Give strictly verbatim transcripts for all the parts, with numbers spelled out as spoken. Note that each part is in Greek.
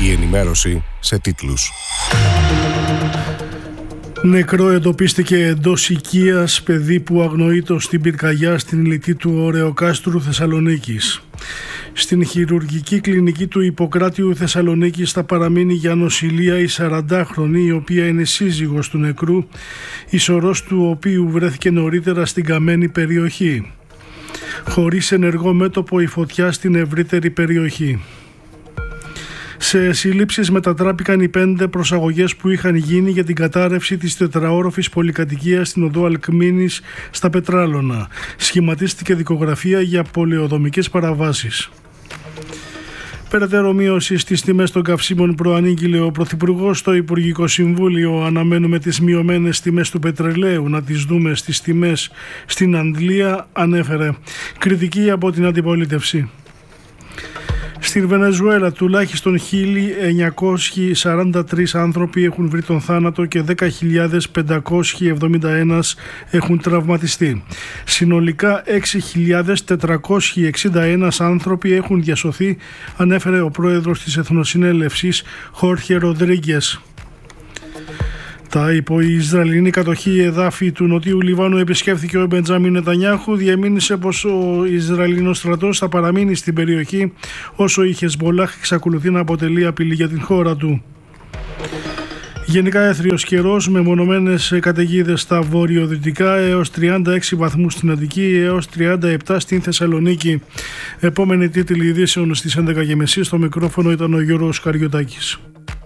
Η ενημέρωση σε τίτλους. Νεκρό εντοπίστηκε εντός οικίας παιδί που αγνοείτο στην πυρκαγιά στην ηλιτή του Ωρεοκάστρου Θεσσαλονίκης. Στην χειρουργική κλινική του Ιπποκράτειου Θεσσαλονίκης θα παραμείνει για νοσηλεία η σαραντάχρονη, η οποία είναι σύζυγος του νεκρού, η σωρός του οποίου βρέθηκε νωρίτερα στην καμένη περιοχή. Χωρίς ενεργό μέτωπο η φωτιά στην ευρύτερη περιοχή. Σε συλλήψεις μετατράπηκαν οι πέντε προσαγωγές που είχαν γίνει για την κατάρρευση της τετραόροφης πολυκατοικίας στην οδό Αλκμήνης στα Πετράλωνα. Σχηματίστηκε δικογραφία για πολεοδομικές παραβάσεις. Περαιτέρω μείωση στις τιμές των καυσίμων προανήγγειλε ο Πρωθυπουργός στο Υπουργικό Συμβούλιο. Αναμένουμε τις μειωμένες τιμές του πετρελαίου να τις δούμε στις τιμές στην Αντλία, ανέφερε. Κριτική από την αντιπολίτευση. Στην Βενεζουέλα τουλάχιστον χίλια εννιακόσιοι σαράντα τρεις άνθρωποι έχουν βρει τον θάνατο και δέκα χιλιάδες πεντακόσιοι εβδομήντα ένα έχουν τραυματιστεί. Συνολικά έξι χιλιάδες τετρακόσιοι εξήντα ένα άνθρωποι έχουν διασωθεί, ανέφερε ο πρόεδρος της Εθνοσυνέλευσης Χόρχε Ροντρίγκες. Τα υπό η Ισραηλινή κατοχή εδάφη του Νοτιού Λιβάνου επισκέφθηκε ο Μπεντζάμιν Νετανιάχου. Διεμήνυσε πως ο Ισραηλινός στρατός θα παραμείνει στην περιοχή όσο η Χεσμολάχ εξακολουθεί να αποτελεί απειλή για την χώρα του. Γενικά έθριος καιρός με μονομένες καταιγίδες στα βορειοδυτικά, έως τριάντα έξι βαθμούς στην Αττική, έως τριάντα επτά στην Θεσσαλονίκη. Επόμενη τίτλη ειδήσεων στις έντεκα και μισή. Στο μικρόφωνο ήταν ο Γιώργος Καριωτάκης.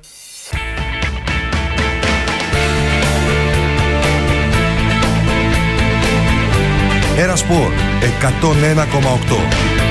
Ένα Σπορ εκατόν ένα κόμμα οκτώ.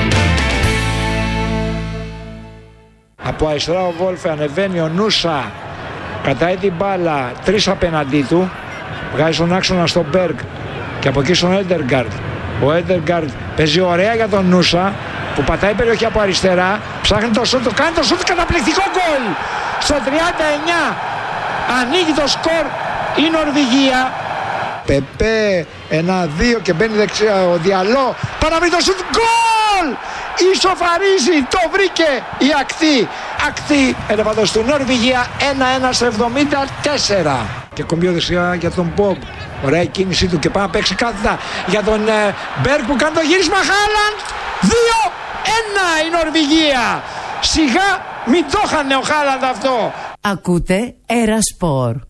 Από αριστερά ο Βόλφε ανεβαίνει ο Νούσα, κατάει την μπάλα, τρεις απέναντί του, βγάζει τον άξονα στον Μπέργκ και από εκεί στον Έντεργαρντ. Ο Έντεργαρντ παίζει ωραία για τον Νούσα που πατάει περιοχή από αριστερά, ψάχνει το σούτ, το κάνει το σούτ, καταπληκτικό γκολ! Στο τριάντα εννιά ανοίγει το σκορ η Νορβηγία. Πεπέ, ένα δύο και μπαίνει δεξιά ο Διαλό, παραμείνει το σουτ, γκολ! Ισοφαρίζει, το βρήκε η ακτή. Ακτή, ελεφαντός του Νορβηγία, ένα ένα στο εβδομήντα τέσσερα. Και κομπιό δεξιά για τον Μπομπ, ωραία η κίνησή του και πάει να παίξει κάθετα για τον ε, Μπέργκ που κάνει το γύρισμα. Χάλαντ, δύο ένα η Νορβηγία. Σιγά μην το είχανε ο Χάλαντ αυτό. Ακούτε Ένα Σπορ.